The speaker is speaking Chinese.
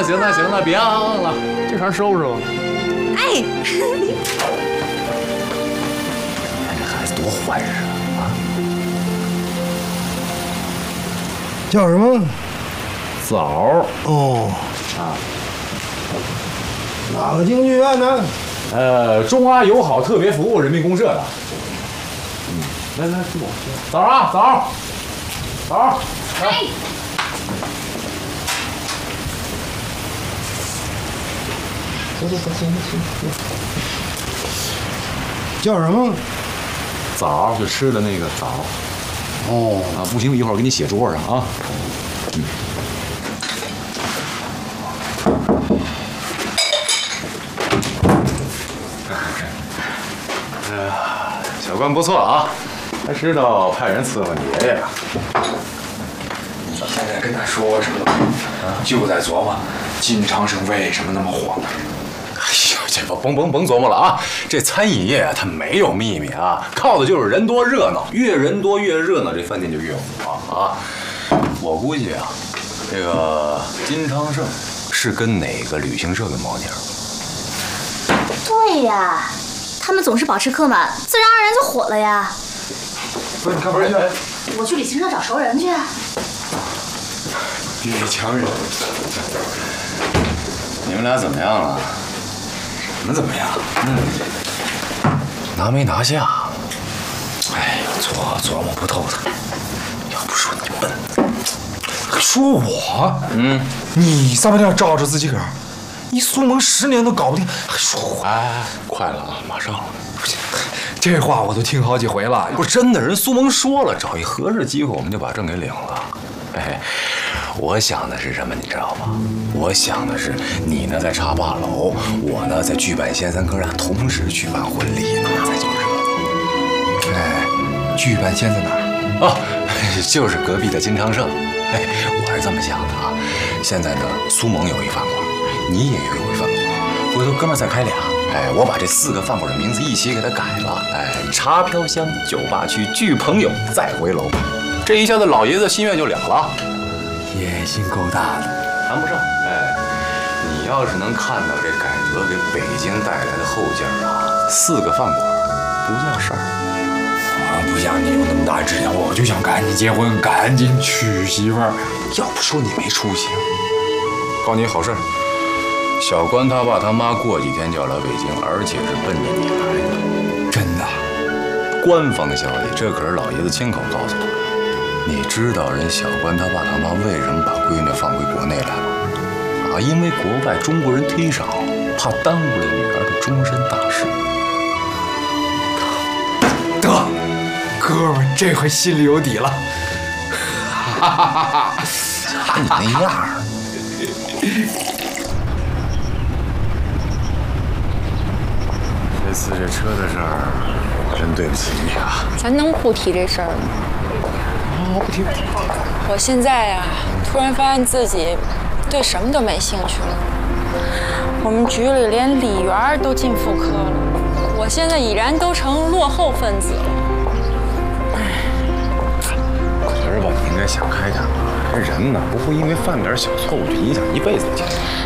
行了，别昂了，这盘收拾吧。 哎， 这孩子多坏人啊！ 叫什么？ 枣。 哦，哪个京剧院呢？ 中阿友好特别服务人民公社的。来，枣啊，枣，来。行。 叫什么？ 枣，就吃的那个枣。哦，啊，不行，一会儿我给你写桌上啊。小官不错啊，还知道派人伺候你爷爷。 你现在跟他说什么都没用，就在琢磨金昌盛为什么那么火呢？ 哎呦，这甭琢磨了啊！这餐饮业它没有秘密啊，靠的就是人多热闹，越人多越热闹，这饭店就越火啊！我估计啊，这个金昌盛是跟哪个旅行社有猫腻儿？ 对呀，他们总是保持客满，自然而然就火了呀。 不是你干嘛去？ 我去旅行社找熟人去。 女强人， 你们俩怎么样了？ 什么怎么样？ 拿没拿下？ 哎呦，琢磨不透他。要不说你笨，还说我？你撒泡尿照着自己个儿，你苏蒙10年都搞不定，还说我？ 哎，快了啊，马上了。 不行，这话我都听好几回了。 不是真的，人苏蒙说了，找一合适机会我们就把证给领了。哎，我想的是什么，你知道吗？我想的是你呢在茶罢楼，我呢在剧版仙三客栈同时举办婚礼，那才叫热闹。 哎，剧版仙在哪儿？ 啊，就是隔壁的金昌盛。哎，我是这么想的啊。现在呢，苏蒙有一饭馆，你也有一饭馆，回头哥们再开俩。哎，我把这4个饭馆的名字一起给它改了。哎，茶飘香，酒吧区，聚朋友，再回楼。这一下子老爷子心愿就了了。 野心够大的， 谈不上。哎，你要是能看到这改革给北京带来的后劲儿啊，4个饭馆不叫事儿。 我不像你有那么大志向，我就想赶紧结婚，赶紧娶媳妇儿。 要不说你没出息。告诉你好事儿，小关他爸他妈过几天就要来北京，而且是奔着你来的。 真的？ 官方消息，这可是老爷子亲口告诉我的。你知道人小关他爸他妈为什么把闺女放回国内来吗？啊，因为国外中国人忒少，怕耽误了女儿的终身大事。 得，哥们儿这回心里有底了。哈哈哈哈！ 看你那样儿。这次这车的事儿，真对不起你啊。 咱能不提这事儿吗？ 不提。 我现在呀，突然发现自己对什么都没兴趣了。我们局里连李园都进妇科了，我现在已然都成落后分子了。 可是吧，你应该想开点啊！人呢，不会因为犯点小错误就影响一辈子的前途。